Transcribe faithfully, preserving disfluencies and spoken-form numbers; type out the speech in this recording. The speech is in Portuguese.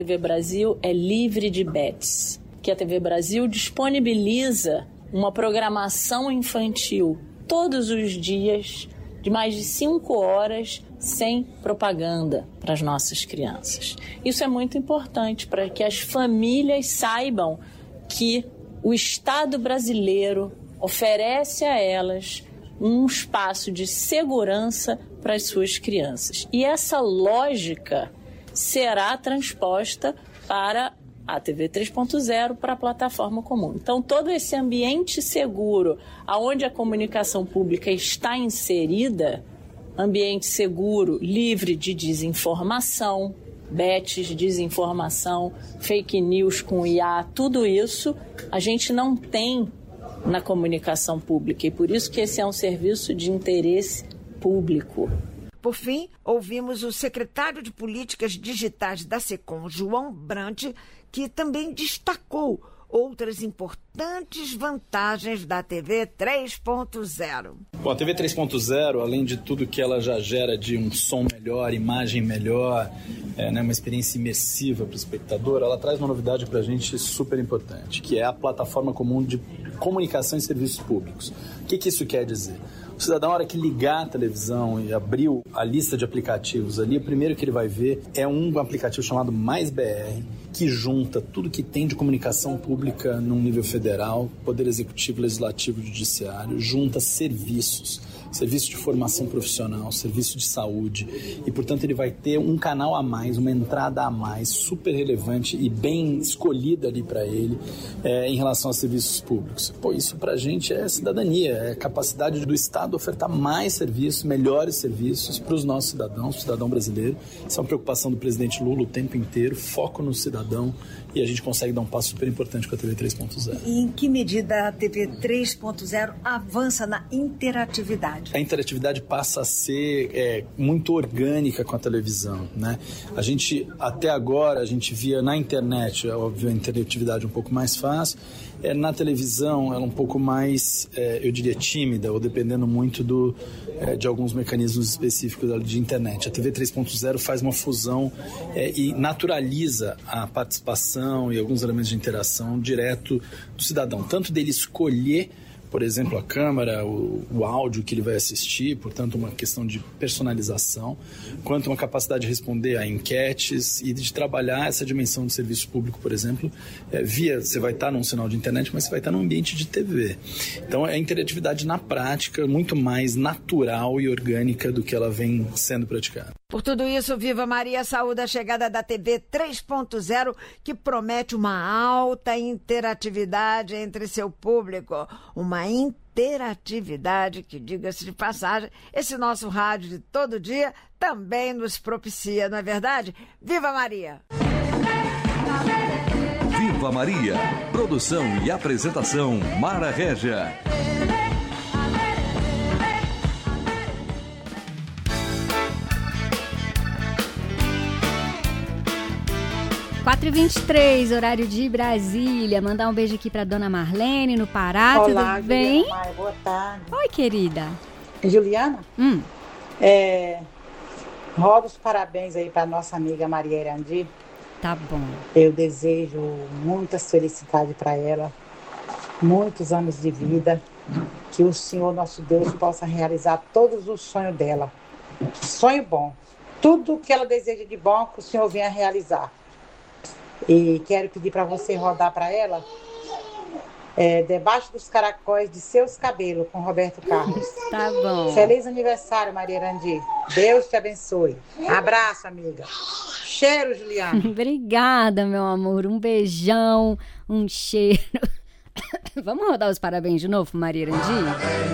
T V Brasil é livre de bets, que a T V Brasil disponibiliza uma programação infantil todos os dias de mais de cinco horas sem propaganda para as nossas crianças. Isso é muito importante para que as famílias saibam que o Estado brasileiro oferece a elas um espaço de segurança para as suas crianças. E essa lógica será transposta para a T V três ponto zero, para a plataforma comum. Então, todo esse ambiente seguro, onde a comunicação pública está inserida, ambiente seguro, livre de desinformação, bets, desinformação, fake news com I A, tudo isso a gente não tem na comunicação pública. E por isso que esse é um serviço de interesse público. Por fim, ouvimos o secretário de Políticas Digitais da SECOM, João Brant, que também destacou outras importantes vantagens da T V três ponto zero. Bom, a T V três ponto zero, além de tudo que ela já gera de um som melhor, imagem melhor, é, né, uma experiência imersiva para o espectador, ela traz uma novidade para a gente super importante, que é a plataforma comum de comunicação e serviços públicos. O que, que isso quer dizer? O cidadão, na hora que ligar a televisão e abrir a lista de aplicativos ali, o primeiro que ele vai ver é um aplicativo chamado Mais B R, que junta tudo que tem de comunicação pública num nível federal, Poder Executivo, Legislativo e Judiciário, junta serviços, serviço de formação profissional, serviço de saúde, e, portanto, ele vai ter um canal a mais, uma entrada a mais, super relevante e bem escolhida ali para ele é, em relação aos serviços públicos. Pô, isso para a gente é cidadania, é capacidade do Estado ofertar mais serviços, melhores serviços para os nossos cidadãos, o cidadão brasileiro. Isso é uma preocupação do presidente Lula o tempo inteiro, foco no cidadão, e a gente consegue dar um passo super importante com a T V três ponto zero. E em que medida a T V três ponto zero avança na interatividade? A interatividade passa a ser é, muito orgânica com a televisão, né? A gente, até agora, a gente via na internet, é óbvio, a interatividade um pouco mais fácil. É, na televisão, ela um pouco mais, é, eu diria, tímida, ou dependendo muito do, é, de alguns mecanismos específicos de internet. A T V três ponto zero faz uma fusão é, e naturaliza a participação e alguns elementos de interação direto do cidadão, tanto dele escolher, por exemplo, a câmera, o, o áudio que ele vai assistir, portanto, uma questão de personalização, quanto uma capacidade de responder a enquetes e de trabalhar essa dimensão do serviço público, por exemplo, é, via, você vai estar num sinal de internet, mas você vai estar num ambiente de T V. Então, é a interatividade na prática muito mais natural e orgânica do que ela vem sendo praticada. Por tudo isso, Viva Maria saúda a chegada da T V três ponto zero, que promete uma alta interatividade entre seu público. Uma interatividade que, diga-se de passagem, esse nosso rádio de todo dia também nos propicia, não é verdade? Viva Maria! Viva Maria! Produção e apresentação, Mara Régia. quatro e vinte e três, horário de Brasília. Mandar um beijo aqui para dona Marlene, no Pará. Olá, tudo bem? Juliana Maia, boa tarde. Oi, querida. Juliana, Hum. é, rodo os parabéns aí para nossa amiga Maria Erandi. Tá bom. Eu desejo muitas felicidades para ela, muitos anos de vida, que o Senhor, nosso Deus, possa realizar todos os sonhos dela. Sonho bom. Tudo que ela deseja de bom, que o Senhor venha realizar. E quero pedir para você rodar para ela é, Debaixo dos Caracóis de Seus Cabelos, com Roberto Carlos. Tá bom. Feliz aniversário, Maria Erandi. Deus te abençoe. Abraço, amiga. Cheiro, Juliana. Obrigada, meu amor. Um beijão, um cheiro. Vamos rodar os parabéns de novo, Maria Erandi?